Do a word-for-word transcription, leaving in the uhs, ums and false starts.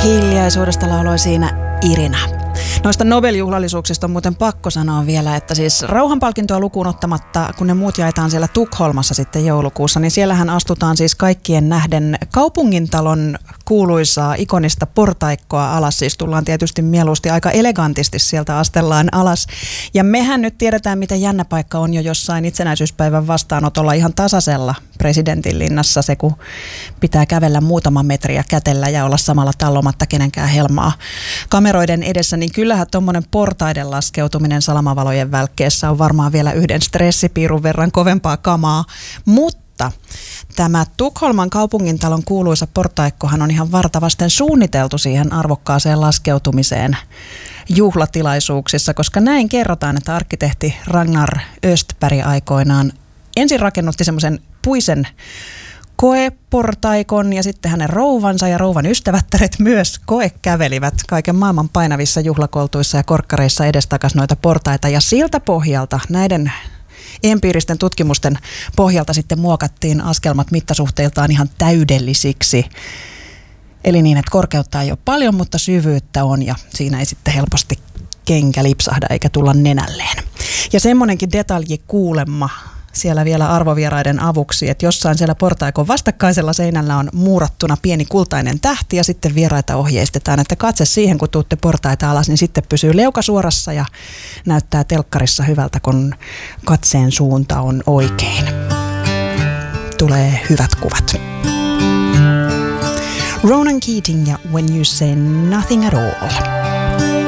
Hiljaisuudesta lauloi siinä Irina. Noista Nobel-juhlallisuuksista on muuten pakko sanoa vielä, että siis rauhanpalkintoa lukuun ottamatta, kun ne muut jaetaan siellä Tukholmassa sitten joulukuussa, niin siellähän astutaan siis kaikkien nähden kaupungintalon kuuluisaa ikonista portaikkoa alas. Siis tullaan tietysti mieluusti aika elegantisti sieltä astellaan alas. Ja mehän nyt tiedetään, miten jännä paikka on jo jossain itsenäisyyspäivän vastaanotolla ihan tasaisella presidentin linnassa se, kun pitää kävellä muutama metriä kätellä ja olla samalla tallomatta kenenkään helmaa kameroiden edessä, niin kyllähän tuommoinen portaiden laskeutuminen salamavalojen välkkeessä on varmaan vielä yhden stressipiirun verran kovempaa kamaa, mutta tämä Tukholman kaupungintalon kuuluisa portaikkohan on ihan vartavasten suunniteltu siihen arvokkaaseen laskeutumiseen juhlatilaisuuksissa, koska näin kerrotaan, että arkkitehti Ragnar Östberg aikoinaan ensin rakennutti semmoisen puisen koeportaikon ja sitten hänen rouvansa ja rouvan ystävättäret myös koekävelivät kaiken maailman painavissa juhlakoltuissa ja korkkareissa edestakas noita portaita ja siltä pohjalta näiden empiiristen tutkimusten pohjalta sitten muokattiin askelmat mittasuhteiltaan ihan täydellisiksi. Eli niin, että korkeutta ei ole paljon, mutta syvyyttä on ja siinä ei sitten helposti kenkä lipsahda eikä tulla nenälleen. Ja semmoinenkin detalji kuulemma siellä vielä arvovieraiden avuksi, että jossain siellä portaikon vastakkaisella seinällä on muurattuna pieni kultainen tähti ja sitten vieraita ohjeistetaan, että katse siihen, kun tuutte portaita alas, niin sitten pysyy leuka suorassa ja näyttää telkkarissa hyvältä, kun katseen suunta on oikein. Tulee hyvät kuvat. Ronan Keating ja When You Say Nothing at All.